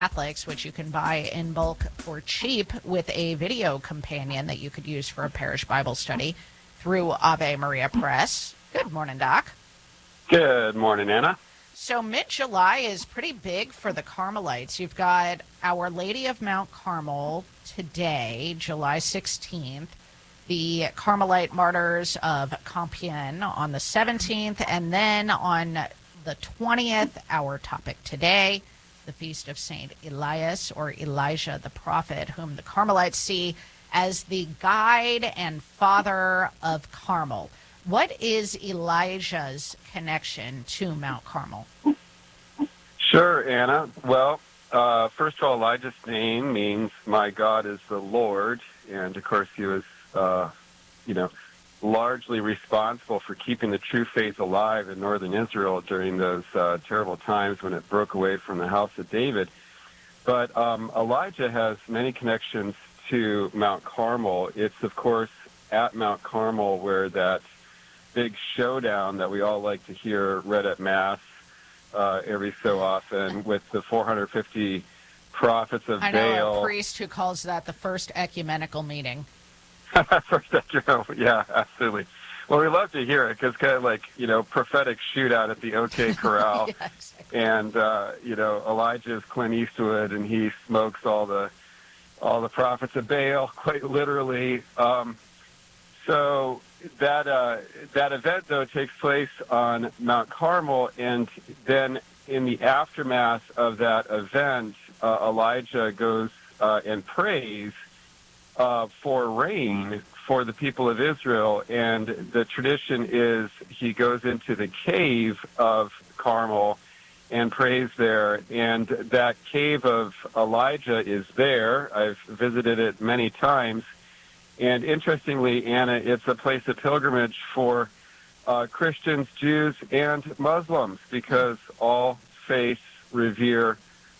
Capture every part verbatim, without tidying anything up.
Catholics, which you can buy in bulk for cheap with a video companion that you could use for a parish Bible study through Ave Maria Press. Good morning, Doc. Good morning, Anna. So mid-July is pretty big for the Carmelites. You've got Our Lady of Mount Carmel today, July sixteenth, the Carmelite Martyrs of Compiègne on the seventeenth, and then on the twentieth, our topic today, the Feast of Saint Elias, or Elijah the Prophet, whom the Carmelites see as the guide and father of Carmel. What is Elijah's connection to Mount Carmel? Sure, Anna. Well, uh, first of all, Elijah's name means my God is the Lord, and of course he was, uh, you know, largely responsible for keeping the true faith alive in northern Israel during those uh, terrible times when it broke away from the house of David. But um, Elijah has many connections to Mount Carmel. It's, of course, at Mount Carmel where that big showdown that we all like to hear read at Mass uh, every so often with the four hundred fifty prophets of I know Baal. a priest who calls that the first ecumenical meeting. First, yeah, absolutely. Well, we love to hear it because kind of like, you know, prophetic shootout at the OK Corral. Yeah, exactly. And, uh, you know, Elijah is Clint Eastwood, and he smokes all the all the prophets of Baal, quite literally. Um, so that uh, that event, though, takes place on Mount Carmel, and then in the aftermath of that event, uh, Elijah goes uh, and prays Uh, for rain for the people of Israel, and the tradition is he goes into the cave of Carmel and prays there, and that cave of Elijah is there. I've visited it many times, and interestingly, Anna, it's a place of pilgrimage for uh, Christians, Jews, and Muslims, because all faiths revere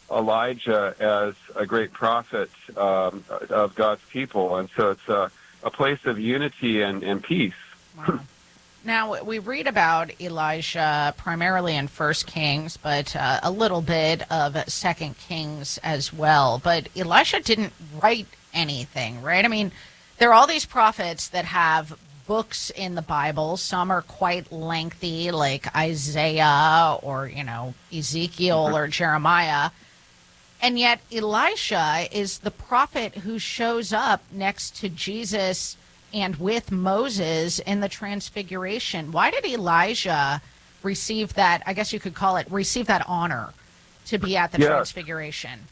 Elijah as a great prophet um, of God's people. And so it's a, a place of unity and, and peace. Wow. Now, we read about Elijah primarily in First Kings, but uh, a little bit of Second Kings as well. But Elisha didn't write anything, right? I mean, there are all these prophets that have books in the Bible. Some are quite lengthy, like Isaiah or, you know, Ezekiel or Jeremiah. And yet Elisha is the prophet who shows up next to Jesus and with Moses in the Transfiguration. Why did Elijah receive that, I guess you could call it, receive that honor to be at the Yes. Transfiguration?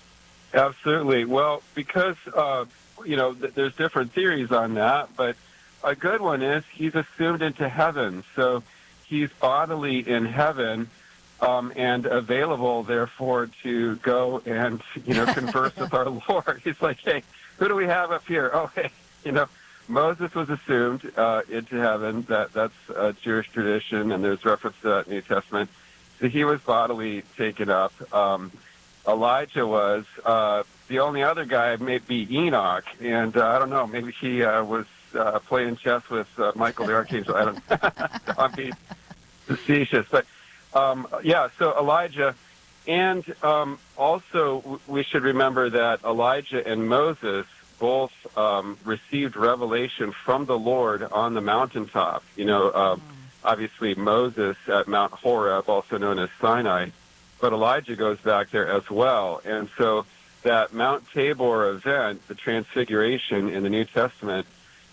Absolutely. Well, because, uh, you know, th- there's different theories on that, but a good one is he's assumed into heaven. So he's bodily in heaven, Um, and available, therefore, to go and, you know, converse with our Lord. He's like, hey, who do we have up here? Oh, hey, you know, Moses was assumed uh, into heaven. That That's a Jewish tradition, and there's reference to that in the New Testament. So he was bodily taken up. Um, Elijah was. Uh, the only other guy may be Enoch, and uh, I don't know, maybe he uh, was uh, playing chess with uh, Michael the Archangel. I don't know. I'm being facetious, but Um, yeah, so Elijah, and um, also w- we should remember that Elijah and Moses both um, received revelation from the Lord on the mountaintop. You know, uh, obviously Moses at Mount Horeb, also known as Sinai, but Elijah goes back there as well. And so that Mount Tabor event, the Transfiguration in the New Testament,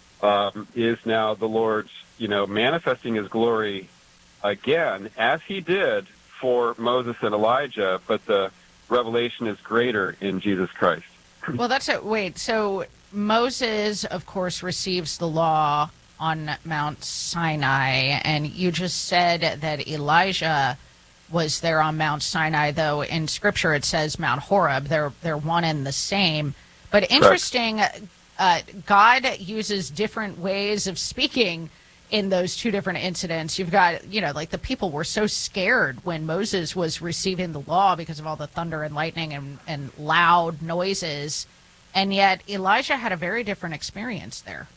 um, is now the Lord's, you know, manifesting his glory again, as he did for Moses and Elijah, but the revelation is greater in Jesus Christ. Well, that's it. Wait, so Moses, of course, receives the law on Mount Sinai, and you just said that Elijah was there on Mount Sinai, though in Scripture it says Mount Horeb. They're, they're one and the same. But interesting, uh, God uses different ways of speaking in those two different incidents. You've got, you know, like the people were so scared when Moses was receiving the law because of all the thunder and lightning and, and loud noises. And yet Elijah had a very different experience there.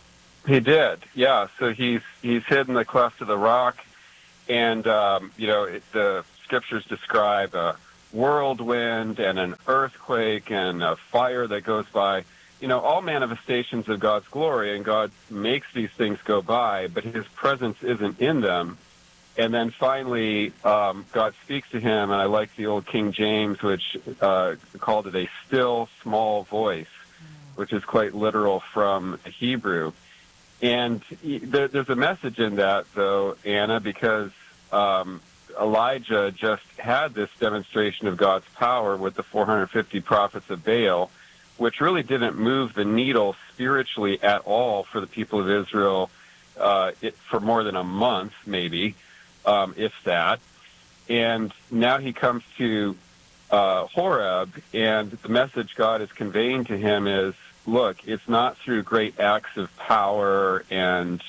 He did, yeah. So he's he's hid in the cleft of the rock, and, um, you know, it, the scriptures describe a whirlwind and an earthquake and a fire that goes by, you know, all manifestations of God's glory, and God makes these things go by, but his presence isn't in them. And then finally, um, God speaks to him, and I like the old King James, which uh, called it a still small voice, which is quite literal from Hebrew. And there, there's a message in that, though, Anna, because um, Elijah just had this demonstration of God's power with the four hundred fifty prophets of Baal, which really didn't move the needle spiritually at all for the people of Israel uh, it, for more than a month, maybe, um, if that. And now he comes to uh, Horeb, and the message God is conveying to him is, look, it's not through great acts of power and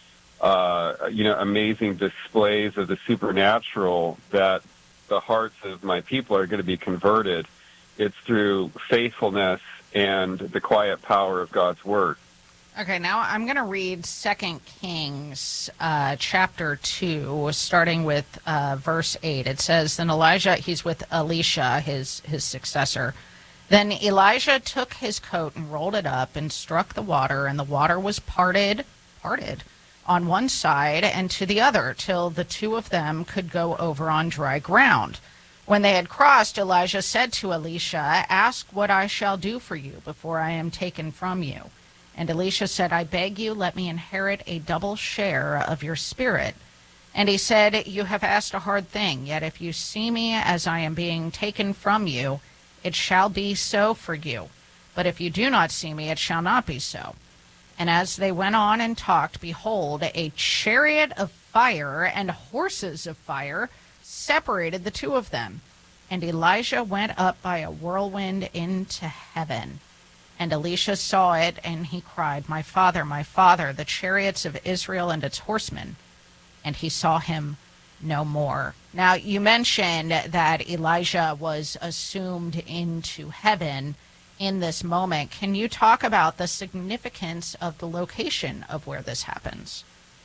uh, you know, amazing displays of the supernatural that the hearts of my people are going to be converted. It's through faithfulness and the quiet power of God's word. Okay, now I'm going to read Second Kings uh, chapter two, starting with uh, verse eight. It says, then Elijah, he's with Elisha, his, his successor. Then Elijah took his coat and rolled it up and struck the water, and the water was parted, parted on one side and to the other, till the two of them could go over on dry ground. When they had crossed, Elijah said to Elisha, ask what I shall do for you before I am taken from you. And Elisha said, I beg you, let me inherit a double share of your spirit. And he said, you have asked a hard thing, yet if you see me as I am being taken from you, it shall be so for you. But if you do not see me, it shall not be so. And as they went on and talked, behold, a chariot of fire and horses of fire separated the two of them. And Elijah went up by a whirlwind into heaven. And Elisha saw it, and he cried, my father, my father, the chariots of Israel and its horsemen. And he saw him no more. Now, you mentioned that Elijah was assumed into heaven in this moment. Can you talk about the significance of the location of where this happens?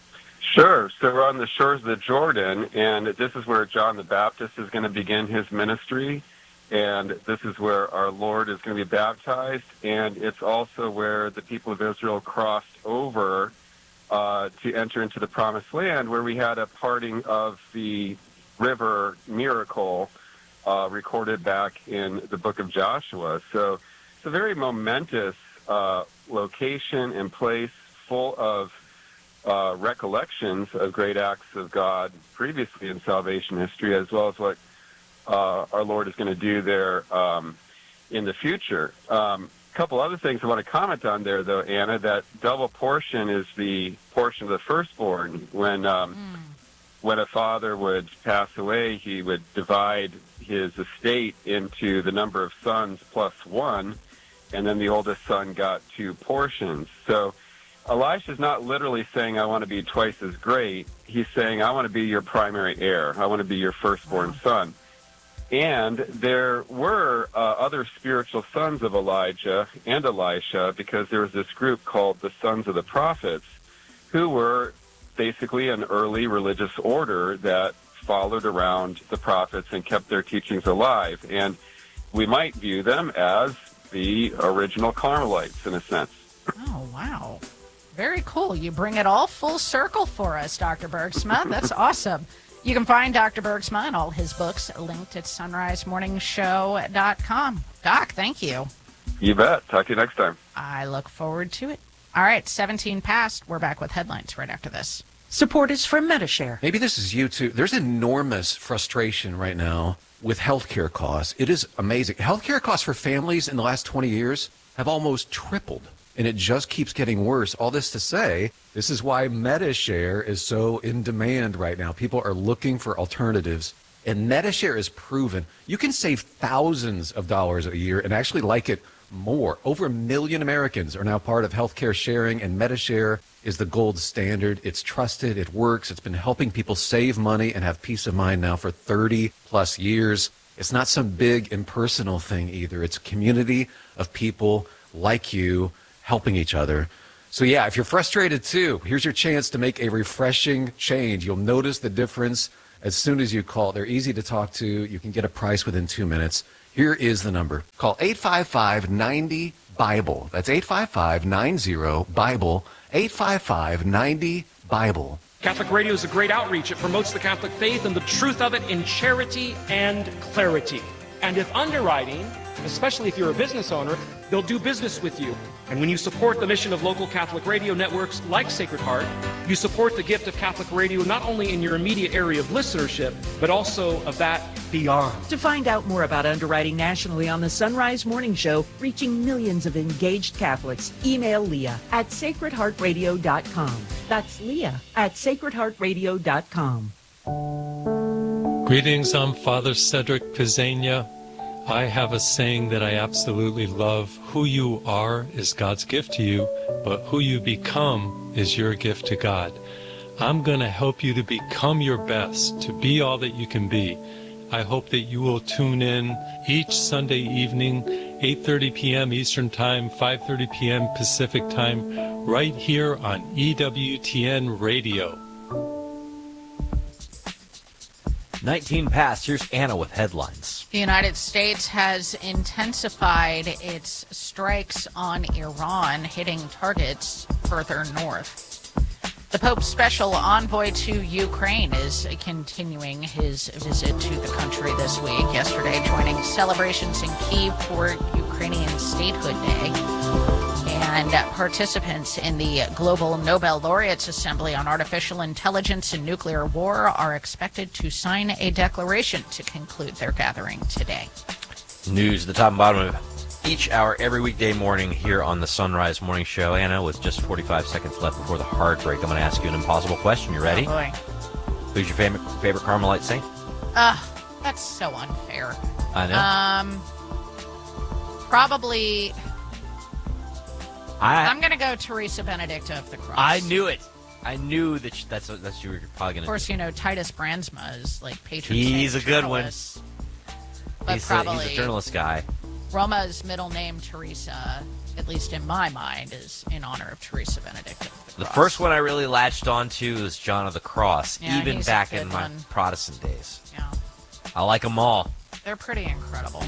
Sure. So we're on the shores of the Jordan, and this is where John the Baptist is going to begin his ministry, and this is where our Lord is going to be baptized, and it's also where the people of Israel crossed over uh, to enter into the Promised Land, where we had a parting of the river miracle uh, recorded back in the book of Joshua. So it's a very momentous uh, location and place full of uh, recollections of great acts of God previously in salvation history, as well as what uh, our Lord is going to do there um, in the future. Um, a couple other things I want to comment on there, though, Anna, that double portion is the portion of the firstborn. When um, mm. when a father would pass away, he would divide his estate into the number of sons plus one, and then the oldest son got two portions. So Elisha's not literally saying, I want to be twice as great. He's saying, I want to be your primary heir. I want to be your firstborn son. And there were uh, other spiritual sons of Elijah and Elisha, because there was this group called the Sons of the Prophets, who were basically an early religious order that followed around the prophets and kept their teachings alive. And we might view them as the original Carmelites, in a sense. Oh, wow. Very cool. You bring it all full circle for us, Doctor Bergsma. That's awesome. You can find Doctor Bergsma and all his books linked at sunrise morning show dot com. Doc, thank you. You bet. Talk to you next time. I look forward to it. All right, seventeen past. We're back with headlines right after this. Support is from Medi-Share. Maybe this is you too. There's enormous frustration right now with healthcare costs. It is amazing. Healthcare costs for families in the last twenty years have almost tripled, and it just keeps getting worse. All this to say, this is why Medi-Share is so in demand right now. People are looking for alternatives, and Medi-Share is proven. You can save thousands of dollars a year and actually like it more. Over a million Americans are now part of healthcare sharing, and Medi-Share is the gold standard. It's trusted. It works. It's been helping people save money and have peace of mind now for thirty plus years. It's not some big impersonal thing either. It's a community of people like you helping each other. So yeah, if you're frustrated too, here's your chance to make a refreshing change. You'll notice the difference. as soon as you call. They're easy to talk to. You can get a price within two minutes. Here is the number. Call eight five five, nine zero, BIBLE. That's eight five five, nine zero, BIBLE. eight five five, nine zero, BIBLE. Catholic Radio is a great outreach. It promotes the Catholic faith and the truth of it in charity and clarity. And if underwriting, especially if you're a business owner, they'll do business with you. And when you support the mission of local Catholic radio networks like Sacred Heart, you support the gift of Catholic radio not only in your immediate area of listenership, but also of that beyond. To find out more about underwriting nationally on the Sunrise Morning Show, reaching millions of engaged Catholics, email Leah at sacred heart radio dot com. That's Leah at sacred heart radio dot com. Greetings, I'm Father Cedric Pizzania. I have a saying that I absolutely love. Who you are is God's gift to you, but who you become is your gift to God. I'm going to help you to become your best, to be all that you can be. I hope that you will tune in each Sunday evening, eight thirty p.m. Eastern Time, five thirty p.m. Pacific Time, right here on E W T N Radio. nineteen past. Here's Anna with headlines. The United States has intensified its strikes on Iran, hitting targets further north. The Pope's special envoy to Ukraine is continuing his visit to the country this week. Yesterday, joining celebrations in Kyiv for Ukrainian Statehood Day. And participants in the Global Nobel Laureates Assembly on Artificial Intelligence and Nuclear War are expected to sign a declaration to conclude their gathering today. News at the top and bottom of each hour every weekday morning here on the Sunrise Morning Show. Anna, with just forty-five seconds left before the hard break, I'm going to ask you an impossible question. You ready? Oh boy. Who's your favorite, favorite Carmelite saint? Ugh, that's so unfair. I know. Um, probably... I, I'm going to go Teresa Benedicta of the Cross. I knew it. I knew that sh- that's what that's you were probably going to. Of course, do. you know Titus Brandsma is like patron He's saint a good journalist. one. But He's, probably a, he's a journalist guy. Roma's middle name Teresa, at least in my mind, is in honor of Teresa Benedicta of the The Cross. first one I really latched onto is John of the Cross, Yeah, even he's a back good in my one. Protestant days. Yeah, I like them all. they're pretty incredible.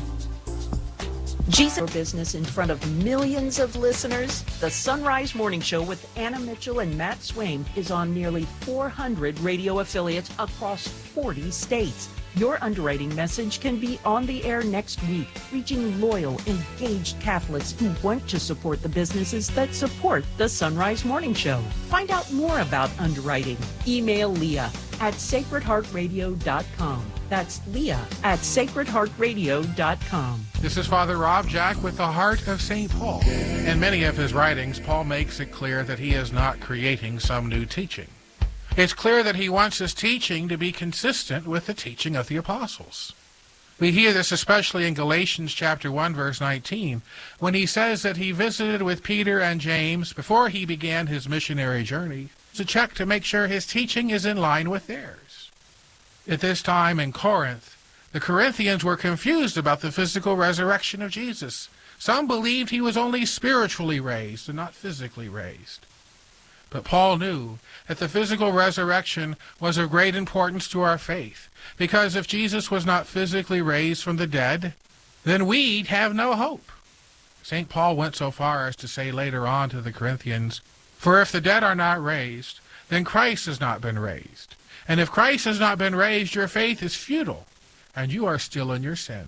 Jesus business in front of millions of listeners. The Sunrise Morning Show with Anna Mitchell and Matt Swain is on nearly four hundred radio affiliates across forty states. Your underwriting message can be on the air next week, reaching loyal, engaged Catholics who want to support the businesses that support the Sunrise Morning Show. Find out more about underwriting. Email Leah at sacred heart radio dot com. That's Leah at sacred heart radio dot com. This is Father Rob Jack with the Heart of Saint Paul. In many of his writings, Paul makes it clear that he is not creating some new teaching. It's clear that he wants his teaching to be consistent with the teaching of the apostles. We hear this especially in Galatians chapter one, verse nineteen, when he says that he visited with Peter and James before he began his missionary journey to check to make sure his teaching is in line with theirs. At this time in Corinth, the Corinthians were confused about the physical resurrection of Jesus. Some believed he was only spiritually raised and not physically raised. But Paul knew that the physical resurrection was of great importance to our faith, because if Jesus was not physically raised from the dead, then we'd have no hope. Saint Paul went so far as to say later on to the Corinthians, "For if the dead are not raised, then Christ has not been raised. And if Christ has not been raised, your faith is futile, and you are still in your sin."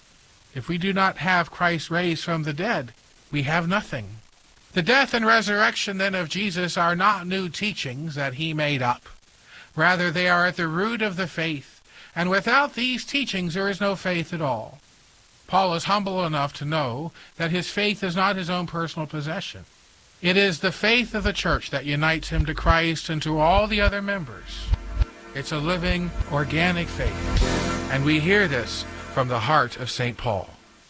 If we do not have Christ raised from the dead, we have nothing. The death and resurrection then of Jesus are not new teachings that he made up. Rather, they are at the root of the faith, and without these teachings there is no faith at all. Paul is humble enough to know that his faith is not his own personal possession. It is the faith of the church that unites him to Christ and to all the other members. It's a living, organic faith, and we hear this from the heart of Saint Paul.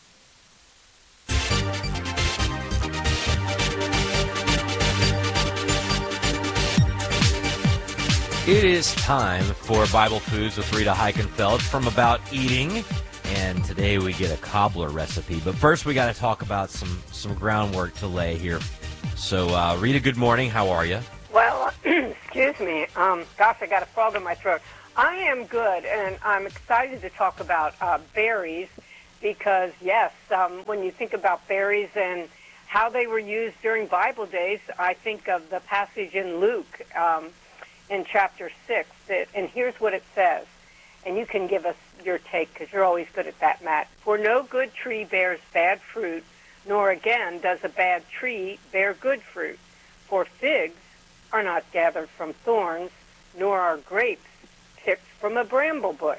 It is time for Bible Foods with Rita Heikenfeld from About Eating, and today we get a cobbler recipe. But first we got to talk about some, some groundwork to lay here. So, uh, Rita, good morning. How are you? Well, excuse me. Um, gosh, I got a frog in my throat. I am good, and I'm excited to talk about uh, berries because, yes, um, when you think about berries and how they were used during Bible days, I think of the passage in Luke um, in chapter six, that, and here's what it says, and you can give us your take because you're always good at that, Matt. For no good tree bears bad fruit, nor again does a bad tree bear good fruit. For figs are not gathered from thorns, nor are grapes picked from a bramble bush.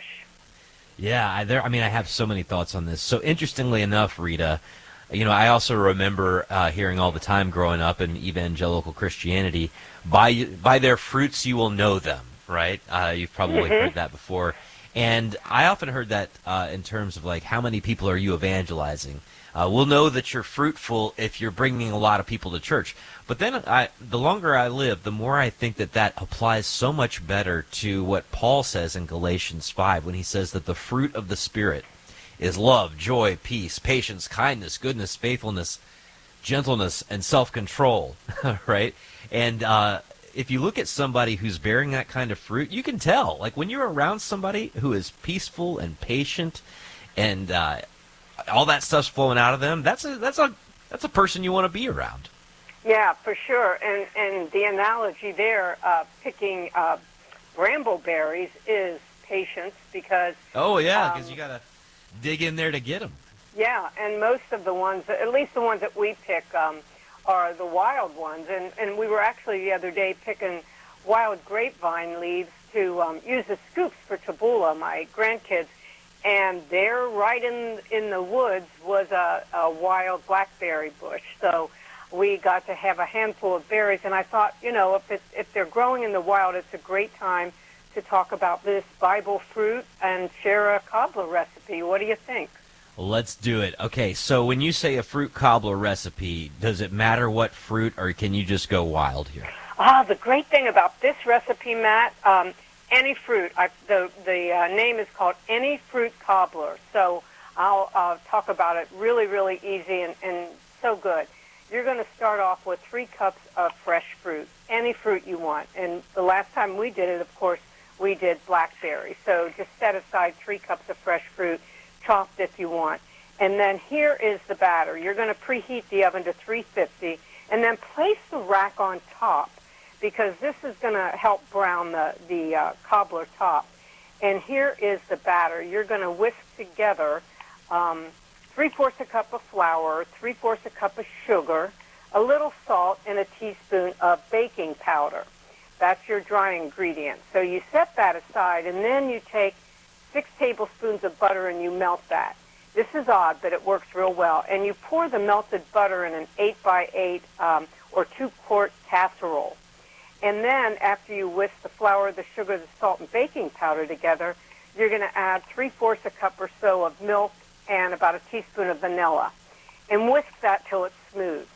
Yeah, I, there. I mean, I have so many thoughts on this. So interestingly enough, Rita, you know, I also remember uh, hearing all the time growing up in evangelical Christianity, by by their fruits you will know them, right? Uh, you've probably Mm-hmm. heard that before. And I often heard that uh, in terms of, like, how many people are you evangelizing? Uh, we'll know that you're fruitful if you're bringing a lot of people to church. But then I, the longer I live, the more I think that that applies so much better to what Paul says in Galatians five when he says that the fruit of the Spirit is love, joy, peace, patience, kindness, goodness, faithfulness, gentleness, and self-control, right? And uh, if you look at somebody who's bearing that kind of fruit, you can tell. Like, when you're around somebody who is peaceful and patient and uh, all that stuff's flowing out of them, that's a that's a that's a person you want to be around. Yeah, for sure. And and the analogy there, uh, picking uh, brambleberries, is patience because. Oh yeah, because um, you gotta dig in there to get them. Yeah, and most of the ones, at least the ones that we pick, um, are the wild ones. And and we were actually the other day picking wild grapevine leaves to um, use as scoops for tabbouleh, my grandkids. And there, right in in the woods, was a, a wild blackberry bush. So we got to have a handful of berries. And I thought, you know, if it's, if they're growing in the wild, it's a great time to talk about this Bible fruit and share a cobbler recipe. What do you think? Let's do it. Okay, so when you say a fruit cobbler recipe, does it matter what fruit, or can you just go wild here? Ah, the great thing about this recipe, Matt, um, any fruit. I, the the uh, name is called Any Fruit Cobbler. So I'll uh, talk about it really, really easy and, and so good. You're going to start off with three cups of fresh fruit, any fruit you want. And the last time we did it, of course, we did blackberry. So just set aside three cups of fresh fruit, chopped if you want. And then here is the batter. You're going to preheat the oven to three fifty, and then place the rack on top, because this is going to help brown the, the uh, cobbler top. And here is the batter. You're going to whisk together um, three-fourths a cup of flour, three-fourths a cup of sugar, a little salt, and a teaspoon of baking powder. That's your dry ingredient. So you set that aside, and then you take six tablespoons of butter and you melt that. This is odd, but it works real well. And you pour the melted butter in an eight by eight um, or two-quart casserole. And then after you whisk the flour, the sugar, the salt, and baking powder together, you're going to add three-fourths a cup or so of milk and about a teaspoon of vanilla. And whisk that till it's smooth.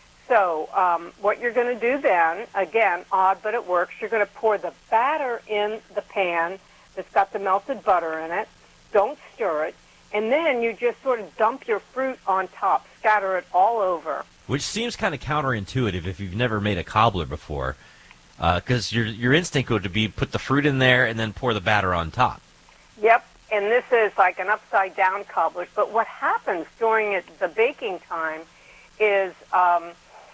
So um, what you're going to do then, again, odd, but it works, you're going to pour the batter in the pan that's got the melted butter in it. Don't stir it. And then you just sort of dump your fruit on top, scatter it all over. Which seems kind of counterintuitive if you've never made a cobbler before. Because uh, your your instinct would be put the fruit in there and then pour the batter on top. Yep, and this is like an upside-down cobbler. But what happens during it, the baking time is, um,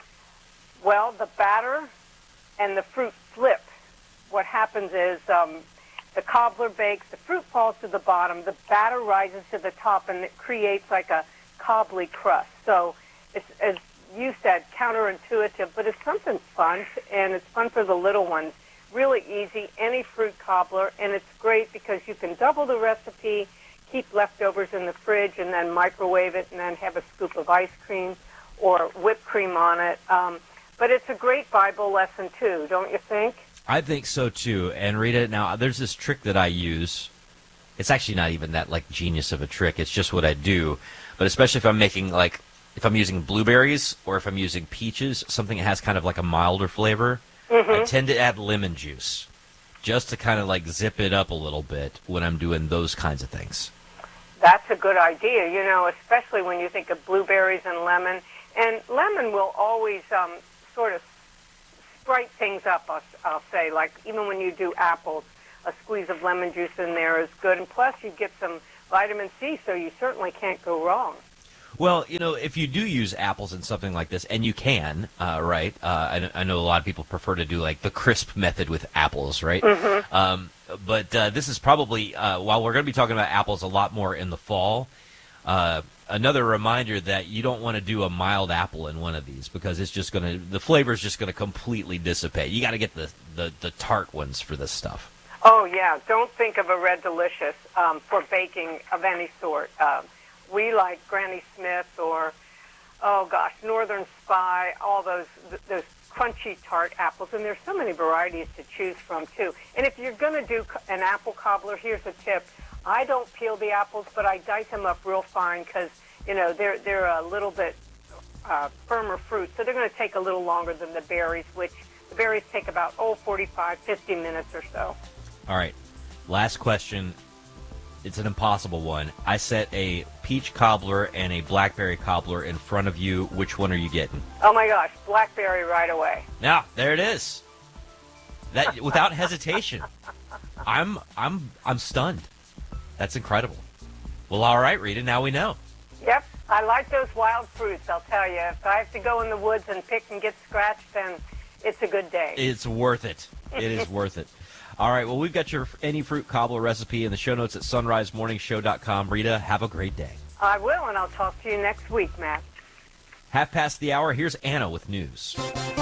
well, the batter and the fruit flip. What happens is um, the cobbler bakes, the fruit falls to the bottom, the batter rises to the top, and it creates like a cobbly crust. So it's, it's you said counterintuitive, but it's something fun, and it's fun for the little ones. Really easy, any fruit cobbler, and it's great because you can double the recipe, keep leftovers in the fridge, and then microwave it, and then have a scoop of ice cream or whipped cream on it. Um, but it's a great Bible lesson, too, don't you think? I think so, too. And Rita, now, there's this trick that I use. It's actually not even that, like, genius of a trick. It's just what I do. But especially if I'm making, like, if I'm using blueberries or if I'm using peaches, something that has kind of like a milder flavor, mm-hmm. I tend to add lemon juice just to kind of like zip it up a little bit when I'm doing those kinds of things. That's a good idea, you know, especially when you think of blueberries and lemon. And lemon will always um, sort of sprite things up, I'll, I'll say, like even when you do apples. a squeeze of lemon juice in there is good. And plus, you get some vitamin C, so you certainly can't go wrong. Well, you know, if you do use apples in something like this, and you can, uh, right? Uh, I, I know a lot of people prefer to do like the crisp method with apples, right? Mm-hmm. Um, but uh, this is probably, uh, while we're going to be talking about apples a lot more in the fall, uh, another reminder that you don't want to do a mild apple in one of these because it's just going to, the flavor is just going to completely dissipate. You got to get the, the, the tart ones for this stuff. Oh, yeah. Don't think of a Red Delicious um, for baking of any sort. Uh, we like Granny Smith or, oh, gosh, Northern Spy, all those those crunchy tart apples. And there's so many varieties to choose from, too. And if you're going to do an apple cobbler, here's a tip. I don't peel the apples, but I dice them up real fine because, you know, they're, they're a little bit uh, firmer fruit. So they're going to take a little longer than the berries, which the berries take about, oh, forty-five, fifty minutes or so. All right. Last question. It's an impossible one. I set a peach cobbler and a blackberry cobbler in front of you. Which one are you getting? Oh, my gosh. Blackberry right away. Now, there it is. That without hesitation. I'm I'm I'm stunned. That's incredible. Well, all right, Rita, now we know. Yep. I like those wild fruits, I'll tell you. If I have to go in the woods and pick and get scratched, then it's a good day. It's worth it. It is worth it. All right, well, we've got your Any Fruit Cobbler recipe in the show notes at sunrise morning show dot com. Rita, have a great day. I will, and I'll talk to you next week, Matt. Half past the hour, here's Anna with news.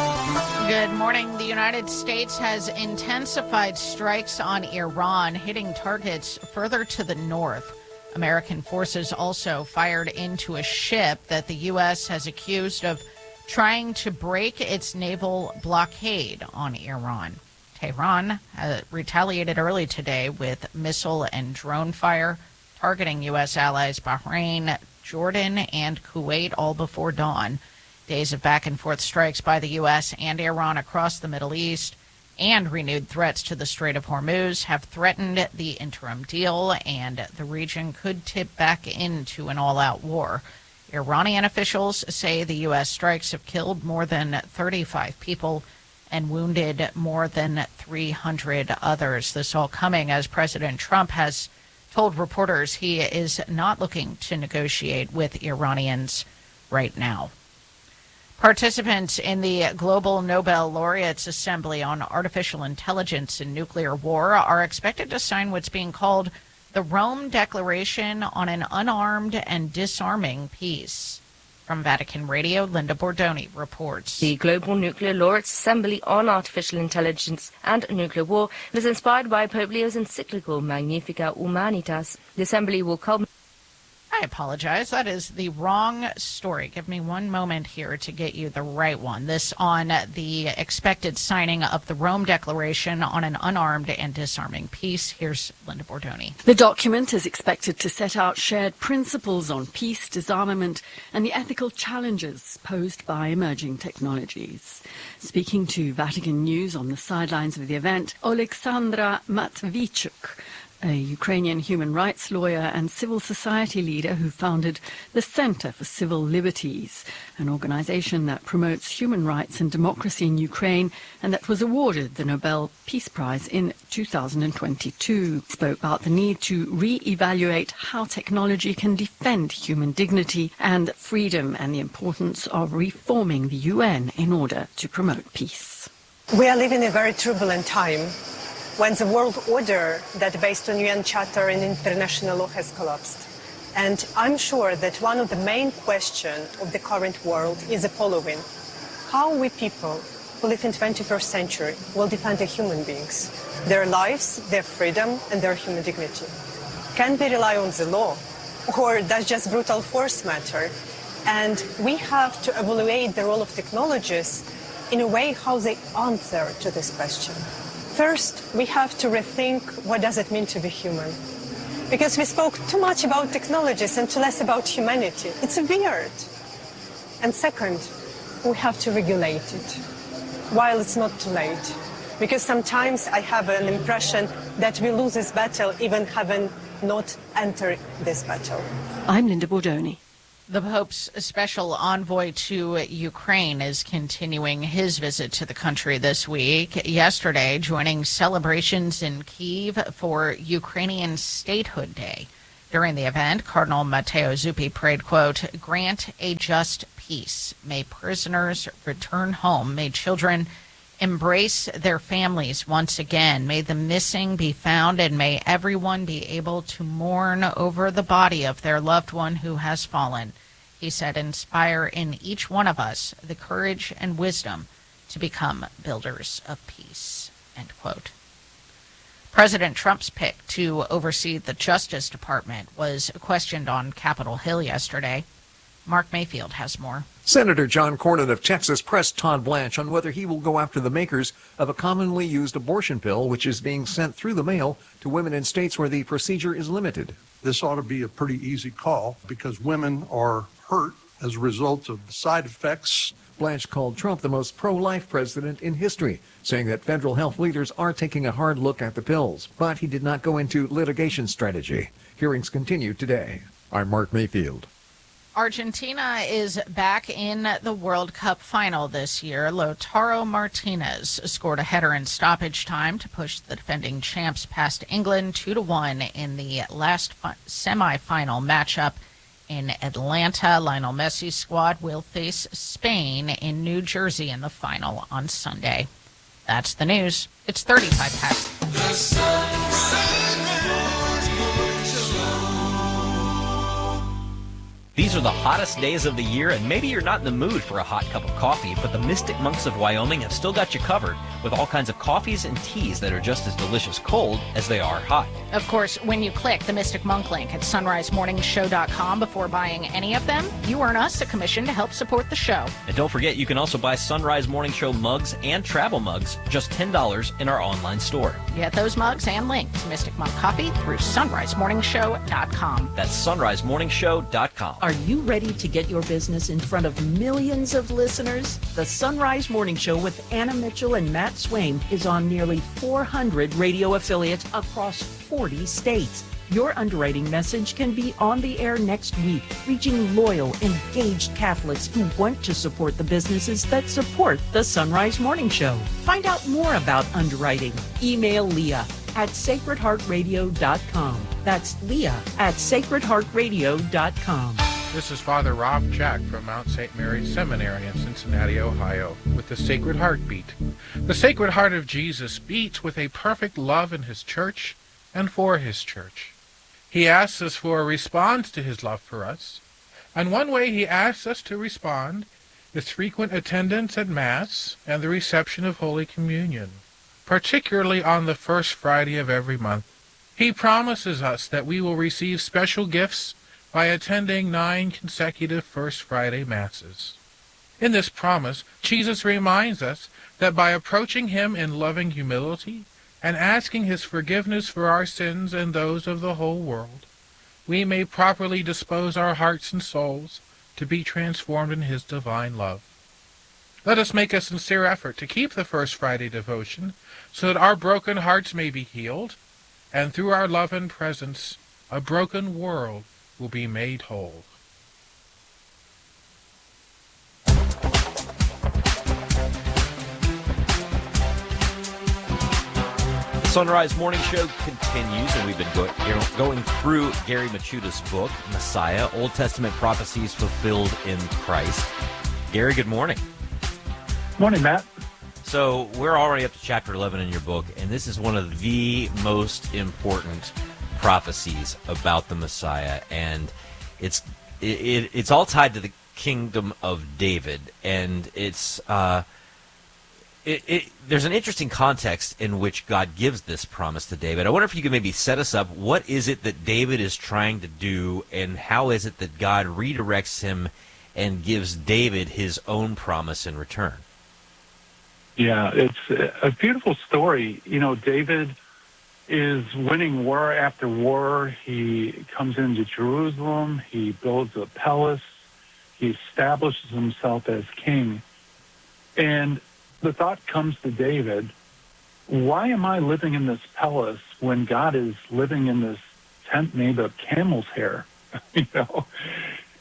Good morning. The United States has intensified strikes on Iran, hitting targets further to the north. American forces also fired into a ship that the U S has accused of trying to break its naval blockade on Iran. Tehran uh, retaliated early today with missile and drone fire, targeting U S allies Bahrain, Jordan, and Kuwait all before dawn. Days of back-and-forth strikes by the U S and Iran across the Middle East and renewed threats to the Strait of Hormuz have threatened the interim deal, and the region could tip back into an all-out war. Iranian officials say the U S strikes have killed more than thirty-five people and wounded more than three hundred others. This all coming as President Trump has told reporters he is not looking to negotiate with Iranians right now. Participants in the Global Nobel Laureates Assembly on Artificial Intelligence and Nuclear War are expected to sign what's being called the Rome Declaration on an Unarmed and Disarming Peace. From Vatican Radio, Linda Bordoni reports. The Global Nuclear Laureates Assembly on Artificial Intelligence and Nuclear War was inspired by Pope Leo's encyclical Magnificat Humanitas. The assembly will culminate. I apologize. That is the wrong story. Give me one moment here to get you the right one. This on the expected signing of the Rome Declaration on an Unarmed and Disarming Peace. Here's Linda Bordoni. The document is expected to set out shared principles on peace, disarmament, and the ethical challenges posed by emerging technologies. Speaking to Vatican News on the sidelines of the event, Oleksandra Matvichuk, a Ukrainian human rights lawyer and civil society leader who founded the Center for Civil Liberties, an organization that promotes human rights and democracy in Ukraine and that was awarded the Nobel Peace Prize in two thousand twenty-two, spoke about the need to re-evaluate how technology can defend human dignity and freedom and the importance of reforming the U N in order to promote peace. We are living a very turbulent time, when the world order that based on U N Charter and international law has collapsed. And I'm sure that one of the main questions of the current world is the following. How we people who live in the twenty-first century will defend the human beings, their lives, their freedom, and their human dignity? Can we rely on the law? Or does just brutal force matter? And we have to evaluate the role of technologies in a way how they answer to this question. First, we have to rethink what does it mean to be human. Because we spoke too much about technologies and too less about humanity. It's weird. And second, we have to regulate it, while it's not too late. Because sometimes I have an impression that we lose this battle even having not entered this battle. I'm Linda Bordoni. The Pope's special envoy to Ukraine is continuing his visit to the country this week. Yesterday, joining celebrations in Kyiv for Ukrainian Statehood Day. During the event, Cardinal Matteo Zuppi prayed, quote, "Grant a just peace. May prisoners return home. May children embrace their families once again. May the missing be found, and may everyone be able to mourn over the body of their loved one who has fallen." He said, "Inspire in each one of us the courage and wisdom to become builders of peace," end quote. President Trump's pick to oversee the Justice Department was questioned on Capitol Hill yesterday. Mark Mayfield has more. Senator John Cornyn of Texas pressed Todd Blanche on whether he will go after the makers of a commonly used abortion pill, which is being sent through the mail to women in states where the procedure is limited. This ought to be a pretty easy call because women are hurt as a result of the side effects. Blanche called Trump the most pro-life president in history, saying that federal health leaders are taking a hard look at the pills. But he did not go into litigation strategy. Hearings continue today. I'm Mark Mayfield. Argentina is back in the World Cup final this year. Lautaro Martinez scored a header in stoppage time to push the defending champs past England two to one in the last fi- semi-final matchup in Atlanta. Lionel Messi's squad will face Spain in New Jersey in the final on Sunday. That's the news. It's thirty-five past. The Sunrise These are the hottest days of the year, and maybe you're not in the mood for a hot cup of coffee, but the Mystic Monks of Wyoming have still got you covered with all kinds of coffees and teas that are just as delicious cold as they are hot. Of course, when you click the Mystic Monk link at sunrise morning show dot com before buying any of them, you earn us a commission to help support the show. And don't forget, you can also buy Sunrise Morning Show mugs and travel mugs, just ten dollars in our online store. Get those mugs and link to Mystic Monk Coffee through sunrise morning show dot com. That's sunrise morning show dot com. Are you ready to get your business in front of millions of listeners? The Sunrise Morning Show with Anna Mitchell and Matt Swaim is on nearly four hundred radio affiliates across forty states. Your underwriting message can be on the air next week, reaching loyal, engaged Catholics who want to support the businesses that support the Sunrise Morning Show. Find out more about underwriting. Email Leah at sacred heart radio dot com. That's Leah at sacred heart radio dot com. This is Father Rob Jack from Mount Saint Mary's Seminary in Cincinnati, Ohio, with the Sacred Heart Beat. The Sacred Heart of Jesus beats with a perfect love in his church and for his church. He asks us for a response to his love for us, and one way he asks us to respond is frequent attendance at Mass and the reception of Holy Communion, particularly on the first Friday of every month. He promises us that we will receive special gifts by attending nine consecutive First Friday Masses. In this promise, Jesus reminds us that by approaching him in loving humility and asking his forgiveness for our sins and those of the whole world, we may properly dispose our hearts and souls to be transformed in his divine love. Let us make a sincere effort to keep the First Friday devotion so that our broken hearts may be healed, and through our love and presence, a broken world will be made whole. The Sunrise Morning Show continues, and we've been go- going through Gary Michuda's book, Messiah, Old Testament Prophecies Fulfilled in Christ. Gary, good morning. Morning, Matt. So we're already up to chapter eleven in your book, and this is one of the most important prophecies about the Messiah, and it's it, it, it's all tied to the kingdom of David, and it's uh, it, it, there's an interesting context in which God gives this promise to David. I wonder if you could maybe set us up. What is it that David is trying to do, and how is it that God redirects him and gives David his own promise in return? Yeah, it's a beautiful story. You know, David is winning war after war. He comes into Jerusalem. He builds a palace. He establishes himself as king. And the thought comes to David, why am I living in this palace when God is living in this tent made of camel's hair? you know,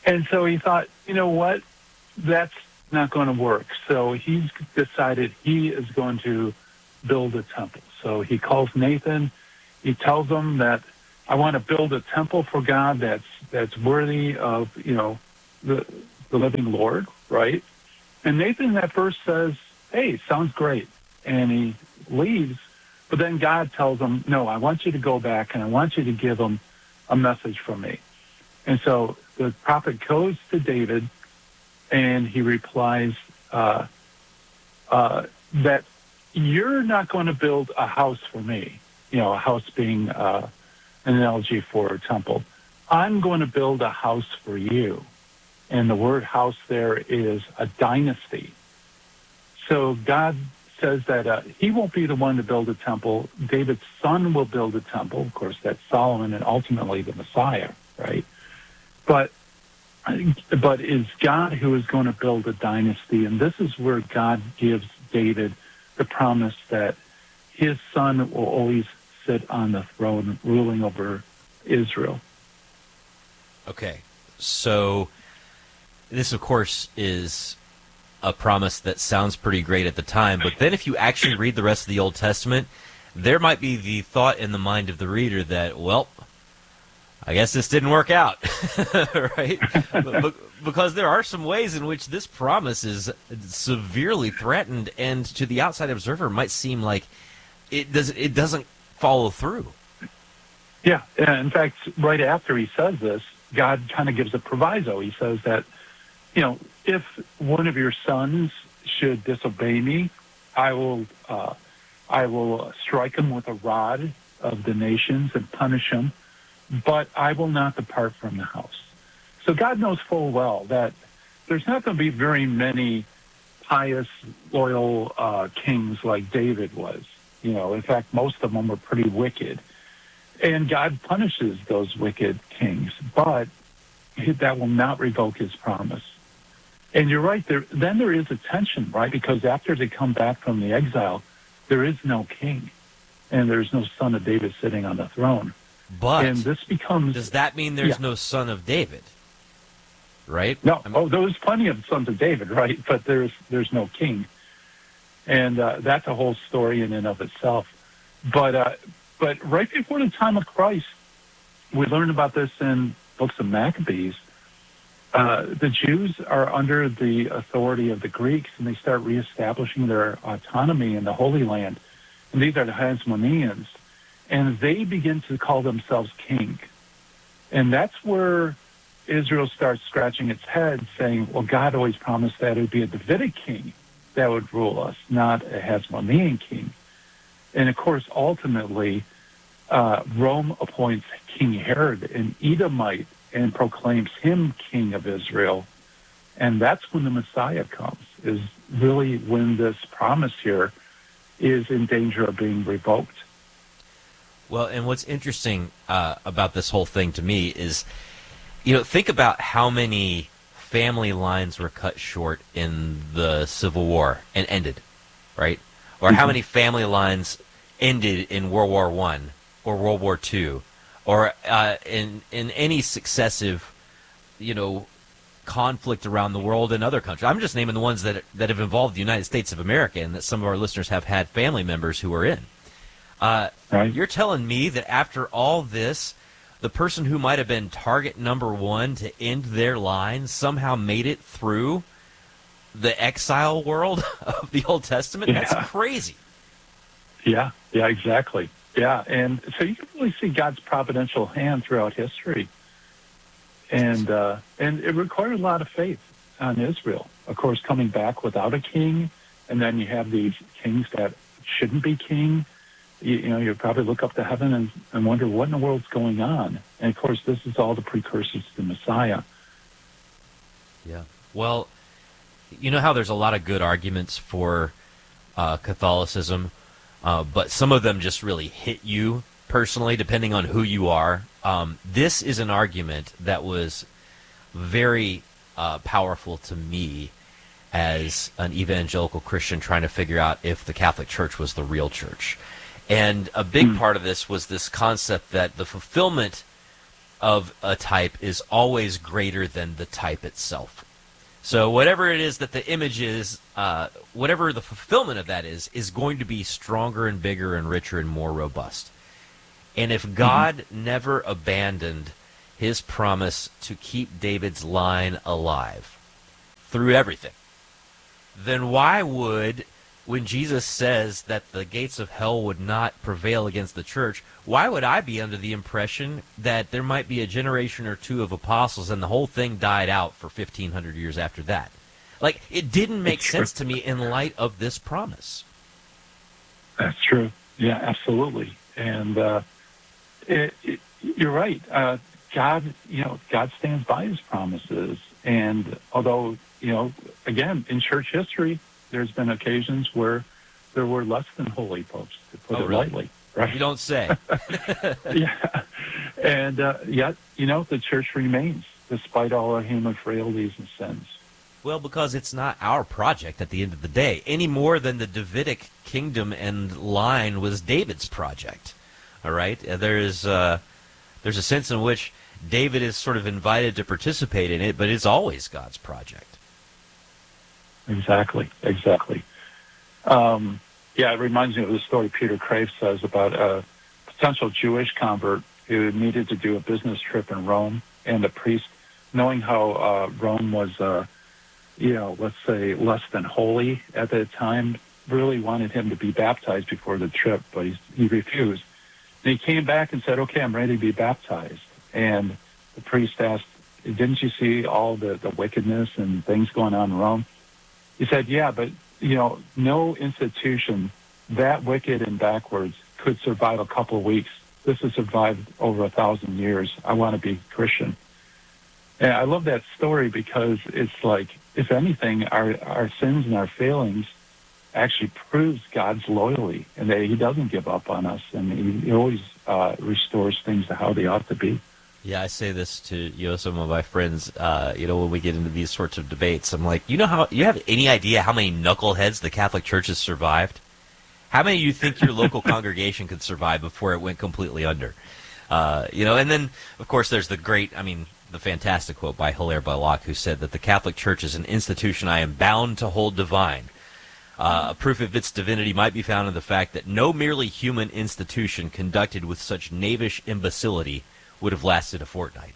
And so he thought, you know what, that's not going to work. So he's decided he is going to build a temple. So he calls Nathan. He tells him that I want to build a temple for God that's that's worthy of, you know, the the living Lord, right? And Nathan at first says, hey, sounds great. And he leaves. But then God tells him, no, I want you to go back and I want you to give him a message from me. And so the prophet goes to David and he replies uh, uh, that you're not going to build a house for me, you know, a house being uh, an analogy for a temple. I'm going to build a house for you. And the word house there is a dynasty. So God says that uh, he won't be the one to build a temple. David's son will build a temple. Of course, that's Solomon and ultimately the Messiah, right? But but it's God who is going to build a dynasty. And this is where God gives David the promise that his son will always sit on the throne ruling over Israel. Okay, so this, of course, is a promise that sounds pretty great at the time, but then if you actually read the rest of the Old Testament, there might be the thought in the mind of the reader that, well, I guess this didn't work out, right? Because there are some ways in which this promise is severely threatened, and to the outside observer might seem like it does it doesn't follow through. Yeah, in fact, right after he says this, God kind of gives a proviso. He says that, you know, if one of your sons should disobey me, I will uh, I will strike him with a rod of the nations and punish him, but I will not depart from the house. So God knows full well that there's not going to be very many pious, loyal uh, kings like David was. You know, in fact, most of them were pretty wicked. And God punishes those wicked kings, but that will not revoke his promise. And you're right, there, then there is a tension, right? Because after they come back from the exile, there is no king, and there's no son of David sitting on the throne. But and this becomes, does that mean there's yeah. no son of David? Right? No. I mean, oh, there's plenty of sons of David, right? But there's there's no king, and uh, that's a whole story in and of itself. But uh, but right before the time of Christ, we learn about this in books of Maccabees. Uh, the Jews are under the authority of the Greeks, and they start reestablishing their autonomy in the Holy Land. And these are the Hasmoneans, and they begin to call themselves king. And that's where Israel starts scratching its head, saying, well, God always promised that it would be a Davidic king that would rule us, not a Hasmonean king. And, of course, ultimately, uh, Rome appoints King Herod, an Edomite, and proclaims him king of Israel. And that's when the Messiah comes, is really when this promise here is in danger of being revoked. Well, and what's interesting uh, about this whole thing to me is, you know, think about how many family lines were cut short in the Civil War and ended, right? Or how many family lines ended in World War One or World War Two, or uh, in in any successive, you know, conflict around the world in other countries. I'm just naming the ones that that have involved the United States of America, and that some of our listeners have had family members who are in. Uh, right. You're telling me that after all this, the person who might have been target number one to end their line somehow made it through the exile world of the Old Testament? Yeah. That's crazy. Yeah, yeah, exactly. Yeah, and so you can really see God's providential hand throughout history. And uh, and it required a lot of faith on Israel. Of course, coming back without a king, and then you have these kings that shouldn't be king. You, you know, you probably look up to heaven and, and wonder what in the world's going on. And, of course, this is all the precursors to the Messiah. Yeah. Well, you know how there's a lot of good arguments for uh, Catholicism, uh, but some of them just really hit you personally, depending on who you are. Um, this is an argument that was very uh, powerful to me as an evangelical Christian trying to figure out if the Catholic Church was the real church. And a big part of this was this concept that the fulfillment of a type is always greater than the type itself. So whatever it is that the image is, uh, whatever the fulfillment of that is, is going to be stronger and bigger and richer and more robust. And if God mm-hmm. never abandoned his promise to keep David's line alive through everything, then why would, when Jesus says that the gates of hell would not prevail against the church, why would I be under the impression that there might be a generation or two of apostles and the whole thing died out for fifteen hundred years after that? Like, it didn't make That's sense true. to me in light of this promise. That's true. Yeah, absolutely. And uh, it, it, you're right. Uh, God, you know, God stands by his promises. And although, you know, again, in church history, there's been occasions where there were less than holy popes, to put Oh, it really? lightly. Right? You don't say. Yeah. And uh, yet, you know, the church remains, despite all our human frailties and sins. Well, because it's not our project at the end of the day, any more than the Davidic kingdom and line was David's project. All right? There is, uh, there's a sense in which David is sort of invited to participate in it, but it's always God's project. Exactly, exactly. Um, yeah, it reminds me of the story Peter Crave says about a potential Jewish convert who needed to do a business trip in Rome, and the priest, knowing how uh, Rome was, uh, you know, let's say less than holy at that time, really wanted him to be baptized before the trip, but he, he refused. And he came back and said, okay, I'm ready to be baptized. And the priest asked, didn't you see all the, the wickedness and things going on in Rome? He said, yeah, but, you know, no institution that wicked and backwards could survive a couple of weeks. This has survived over a thousand years. I want to be Christian. And I love that story because it's like, if anything, our, our sins and our failings actually proves God's loyalty and that he doesn't give up on us, and he, he always uh, restores things to how they ought to be. Yeah, I say this to, you know, some of my friends, uh, you know, when we get into these sorts of debates. I'm like, you know how, you have any idea how many knuckleheads the Catholic Church has survived? How many of you think your local congregation could survive before it went completely under? Uh, you know, and then, of course, there's the great, I mean, the fantastic quote by Hilaire Belloc, who said that the Catholic Church is an institution I am bound to hold divine. Uh, a proof of its divinity might be found in the fact that no merely human institution conducted with such knavish imbecility would have lasted a fortnight.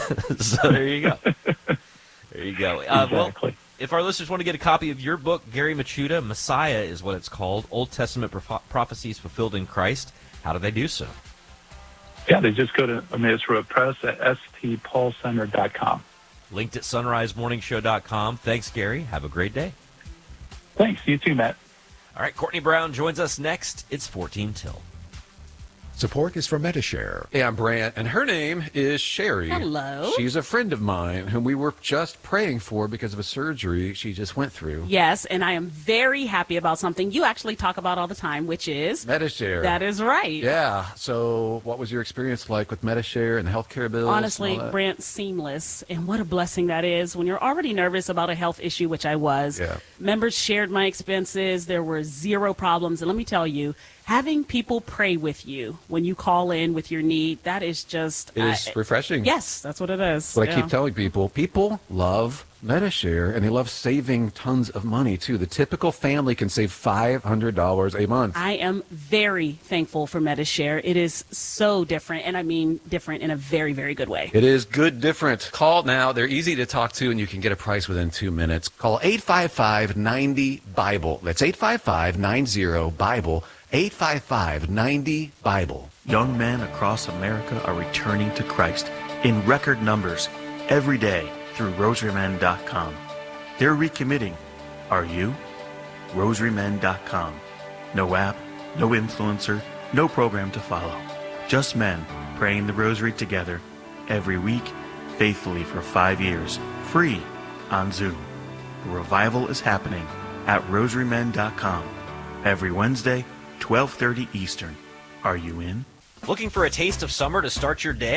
So there you go. There you go. Uh, Exactly. Well, if our listeners want to get a copy of your book, Gary Machuda, Messiah is what it's called, Old Testament Proph- Prophecies Fulfilled in Christ, how do they do so? Yeah, they just go to Emmaus Road Press at s t paul center dot com. Linked at sunrise morning show dot com. Thanks, Gary. Have a great day. Thanks. You too, Matt. All right, Courtney Brown joins us next. It's fourteen till. Support is from Metashare. Hey, I'm Brant, and her name is Sherry. Hello. She's a friend of mine whom we were just praying for because of a surgery she just went through. Yes, and I am very happy about something you actually talk about all the time, which is Metashare. That is right. Yeah. So what was your experience like with Metashare and the healthcare bills? Honestly, and all that? Brent, seamless. And what a blessing that is when you're already nervous about a health issue, which I was. Yeah. Members shared my expenses. There were zero problems. And let me tell you, having people pray with you when you call in with your need, that is just... It is I, refreshing. Yes, that's what it is. That's what yeah. I keep telling people. People love Metashare, and they love saving tons of money, too. The typical family can save five hundred dollars a month. I am very thankful for Metashare. It is so different, and I mean different in a very, very good way. It is good different. Call now. They're easy to talk to, and you can get a price within two minutes. Call eight five five, nine zero, BIBLE. That's eight five five, nine zero, BIBLE. eight five five, nine zero, BIBLE. Young men across America are returning to Christ in record numbers every day through rosary men dot com. They're recommitting. Are you? rosary men dot com. No app, no influencer, no program to follow. Just men praying the rosary together every week, faithfully for five years, free on Zoom. The revival is happening at rosary men dot com every Wednesday, twelve thirty Eastern. Are you in? Looking for a taste of summer to start your day?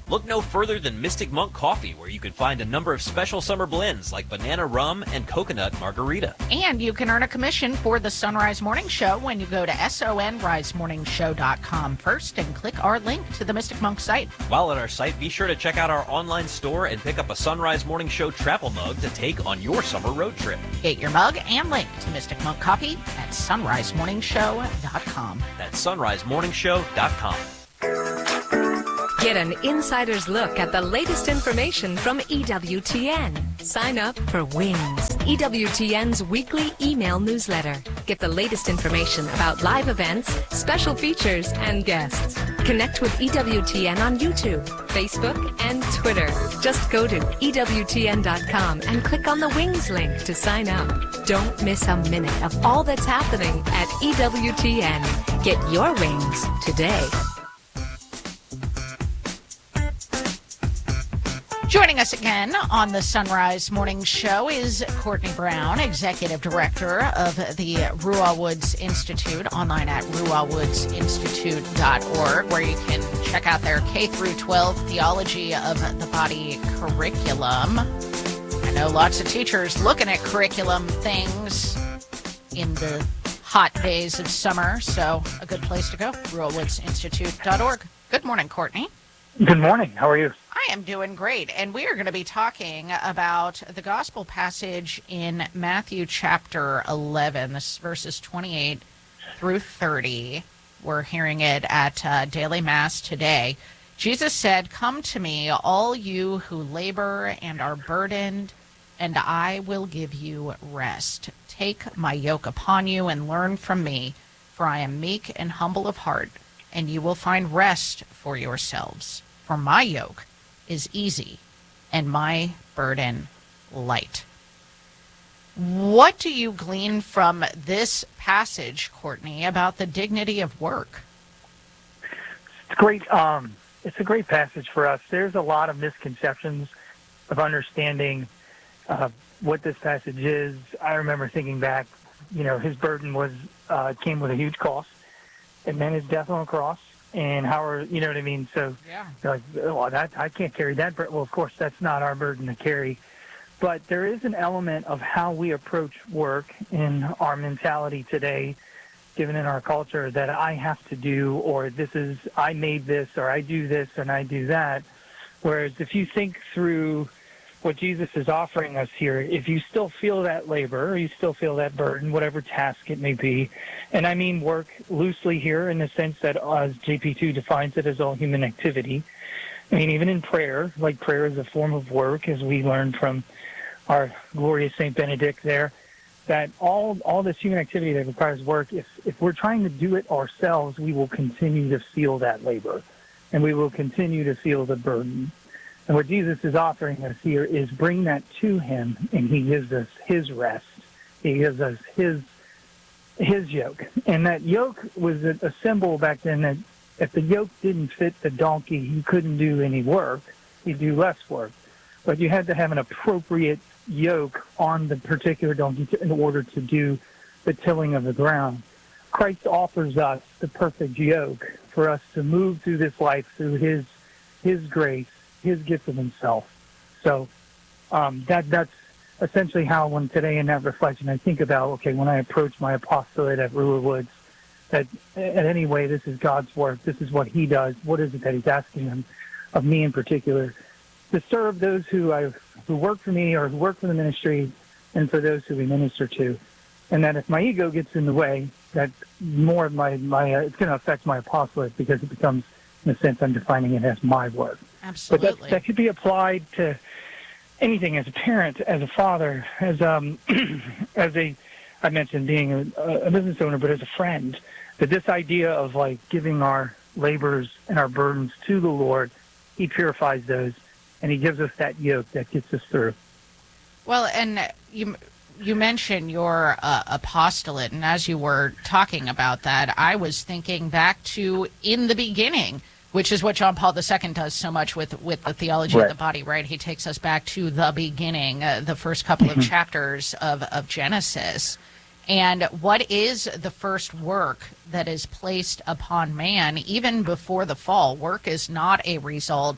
Look no further than Mystic Monk Coffee, where you can find a number of special summer blends like banana rum and coconut margarita. And you can earn a commission for the Sunrise Morning Show when you go to sonrise morning show dot com first and click our link to the Mystic Monk site. While at our site, be sure to check out our online store and pick up a Sunrise Morning Show travel mug to take on your summer road trip. Get your mug and link to Mystic Monk Coffee at sunrise morning show dot com. That's sunrise morning show dot com. Get an insider's look at the latest information from E W T N. Sign up for WINGS, E W T N's weekly email newsletter. Get the latest information about live events, special features, and guests. Connect with E W T N on YouTube, Facebook, and Twitter. Just go to E W T N dot com and click on the WINGS link to sign up. Don't miss a minute of all that's happening at E W T N. Get your wings today. Joining us again on the Sunrise Morning Show is Courtney Brown, Executive Director of the Ruah Woods Institute, online at ruah woods institute dot org, where you can check out their K through twelve Theology of the Body curriculum. I know lots of teachers looking at curriculum things in the hot days of summer, so a good place to go, ruah woods institute dot org. Good morning, Courtney. Good morning. How are you? I am doing great, and we are going to be talking about the gospel passage in Matthew chapter eleven. This is verses twenty-eight through thirty. We're hearing it at uh, Daily Mass today. Jesus said, "Come to me, all you who labor and are burdened, and I will give you rest. Take my yoke upon you and learn from me, for I am meek and humble of heart, and you will find rest for yourselves. For my yoke is easy and my burden light." What do you glean from this passage, Courtney, about the dignity of work? It's great. Um, it's a great passage for us. There's a lot of misconceptions of understanding uh, what this passage is. I remember thinking back, you know, his burden was uh, came with a huge cost. It meant his death on a cross. And how are, you know what I mean? So, yeah. like, well, that, I can't carry that. But, well, of course, that's not our burden to carry. But there is an element of how we approach work in our mentality today, given in our culture, that I have to do, or this is, I made this, or I do this, and I do that. Whereas if you think through what Jesus is offering us here, if you still feel that labor, or you still feel that burden, whatever task it may be, and I mean work loosely here in the sense that as J P two defines it as all human activity. I mean, even in prayer, like prayer is a form of work, as we learned from our glorious Saint Benedict there, that all all this human activity that requires work, if, if we're trying to do it ourselves, we will continue to feel that labor, and we will continue to feel the burden. And what Jesus is offering us here is bring that to him, and he gives us his rest. He gives us his his yoke. And that yoke was a, a symbol back then that if the yoke didn't fit the donkey, he couldn't do any work. He'd do less work. But you had to have an appropriate yoke on the particular donkey to, in order to do the tilling of the ground. Christ offers us the perfect yoke for us to move through this life through his his grace, his gift of himself. So um, that that's essentially how, when today in that reflection, I think about, okay, when I approach my apostolate at Ruah Woods, that at any way, this is God's work. This is what he does. What is it that he's asking him, of me in particular, to serve those who I who work for me or who work for the ministry, and for those who we minister to. And that if my ego gets in the way, that more of my, my uh, it's going to affect my apostolate, because it becomes, in a sense, I'm defining it as my work. Absolutely. But that, that could be applied to anything, as a parent, as a father, as um, as a, I mentioned being a, a business owner, but as a friend, that this idea of like giving our labors and our burdens to the Lord, he purifies those, and he gives us that yoke that gets us through. Well, and you you mentioned your uh, apostolate, and as you were talking about that, I was thinking back to in the beginning, which is what John Paul the Second does so much with, with the theology right. of the body, right? He takes us back to the beginning, uh, the first couple mm-hmm. of chapters of, of Genesis. And what is the first work that is placed upon man, even before the fall? Work is not a result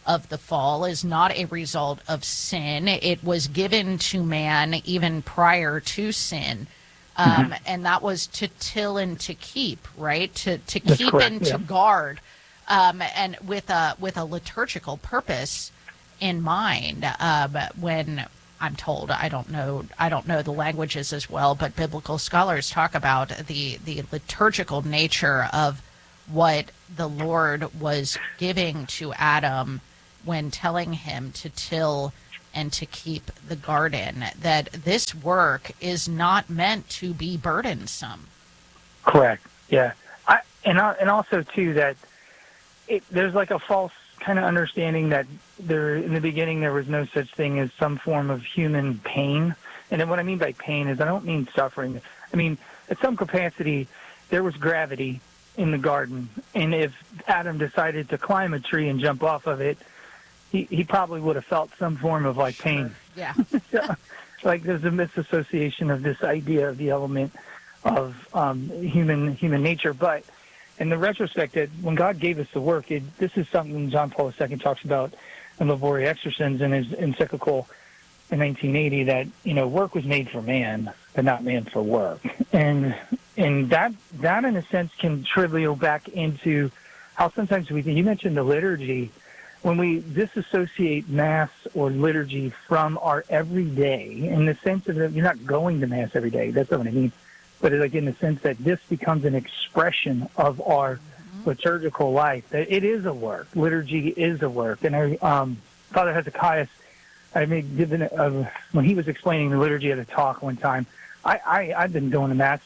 of the fall is not a result of sin. It was given to man even prior to sin. Um, mm-hmm. And that was to till and to keep, right? To to That's keep correct, and to yeah. guard, um, and with a with a liturgical purpose in mind. Um, when I'm told, I don't know, I don't know the languages as well, but biblical scholars talk about the the liturgical nature of what the Lord was giving to Adam when telling him to till and to keep the garden, that this work is not meant to be burdensome. Correct. Yeah. I, and I, and also too that it, there's like a false kind of understanding that there in the beginning there was no such thing as some form of human pain. And then what I mean by pain is I don't mean suffering. I mean at some capacity there was gravity in the garden, and if Adam decided to climb a tree and jump off of it, he, he probably would have felt some form of like pain. Yeah. So, like there's a misassociation of this idea of the element of um, human human nature. But in the retrospect, that when God gave us the work, it, this is something John Paul the Second talks about in Labore Exercens in his encyclical in nineteen eighty, that, you know, work was made for man, but not man for work. And and that that in a sense can trivial back into how sometimes we, you mentioned the liturgy, when we disassociate Mass or liturgy from our everyday, in the sense of that you're not going to Mass every day, that's not what I mean, but like in the sense that this becomes an expression of our liturgical life, that it is a work. Liturgy is a work. And I, um, Father Hezekiah, I mean, given uh, when he was explaining the liturgy at a talk one time, I, I, I've been going to Mass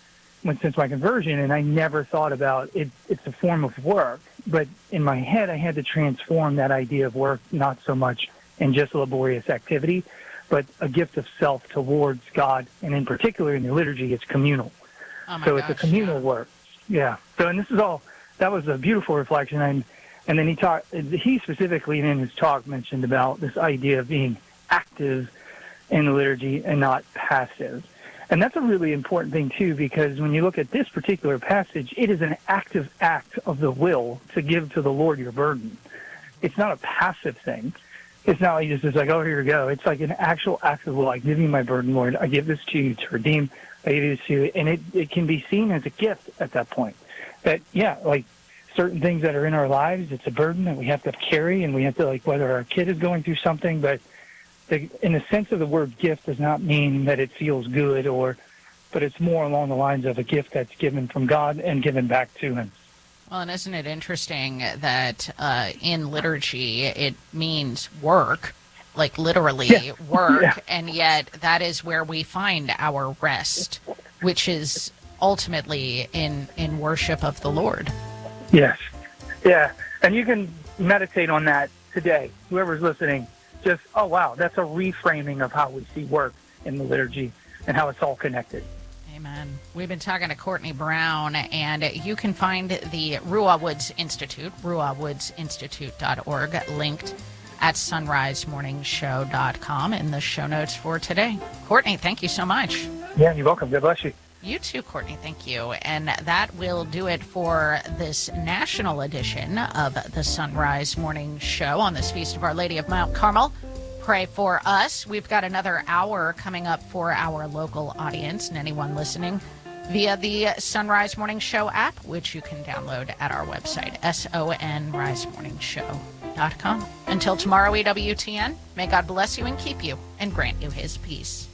since my conversion, and I never thought about it. It's a form of work, but in my head, I had to transform that idea of work, not so much in just a laborious activity, but a gift of self towards God, and in particular in the liturgy, it's communal. Oh my so gosh, it's a communal yeah. work. Yeah. So, and this is all, that was a beautiful reflection. And, and then he talked, he specifically in his talk mentioned about this idea of being active in the liturgy and not passive. And that's a really important thing, too, because when you look at this particular passage, it is an active act of the will to give to the Lord your burden. It's not a passive thing. It's not like just it's like, oh, here you go. It's like an actual act of will. I give you my burden, Lord. I give this to you to redeem. I give this to you. And it, it can be seen as a gift at that point. That, yeah, like certain things that are in our lives, it's a burden that we have to carry, and we have to, like, whether our kid is going through something, but the, in the sense of the word gift does not mean that it feels good, or, but it's more along the lines of a gift that's given from God and given back to him. Well, and isn't it interesting that uh, in liturgy it means work, like literally yeah. work, yeah. and yet that is where we find our rest, which is ultimately in, in worship of the Lord. Yes. Yeah. And you can meditate on that today, whoever's listening. Just, oh, wow, that's a reframing of how we see work in the liturgy and how it's all connected. Amen. We've been talking to Courtney Brown, and you can find the Ruah Woods Institute, ruah woods institute dot org, linked at sunrise morning show dot com in the show notes for today. Courtney, thank you so much. Yeah, you're welcome. God bless you. You too, Courtney. Thank you. And that will do it for this national edition of the Sunrise Morning Show on this Feast of Our Lady of Mount Carmel. Pray for us. We've got another hour coming up for our local audience and anyone listening via the Sunrise Morning Show app, which you can download at our website, sunrise morning show dot com. Until tomorrow, E W T N, may God bless you and keep you and grant you his peace.